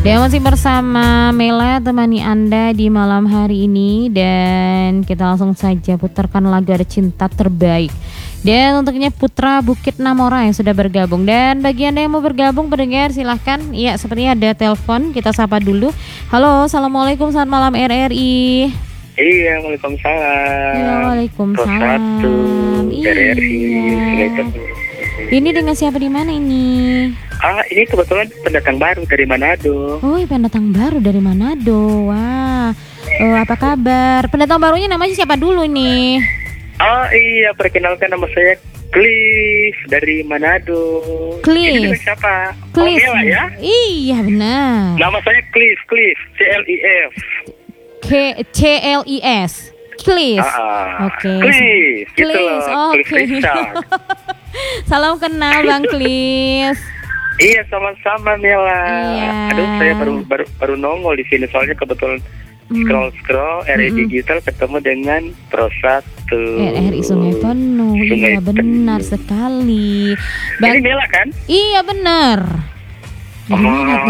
Dan masih bersama Mela temani Anda di malam hari ini. Dan kita langsung saja putarkan lagu Ada Cinta Terbaik. Dan untuknya Putra Bukit Namora yang sudah bergabung. Dan bagi Anda yang mau bergabung pendengar silahkan. Iya, sepertinya ada telepon, kita sapa dulu. Halo, assalamualaikum, selamat malam RRI. Iya, waalaikumsalam. Ya, waalaikumsalam. Iya. Iya. Ini dengan siapa di mana ini? Ini kebetulan pendatang baru dari Manado. Oh, pendatang baru dari Manado. Wah. Oh, apa kabar? Pendatang barunya namanya siapa dulu nih? Iya, perkenalkan nama saya Cliff dari Manado. Cliff. Ini dengan siapa? Cliff. Mela ya? Iya, benar. Nama saya Cliff, CLIF. CLIS. Cliff. Oke. Cliff. Gitu loh, Oke. Cliff Richard. Salam kenal Bang Cliff. Iya, sama-sama Mela. Iya. Aduh, saya baru nongol di sini soalnya kebetulan scroll RRI Digital ketemu dengan Pro 1. RRI Sungai Penuh. Iya, benar sekali. Ini Mela kan? Iya, benar.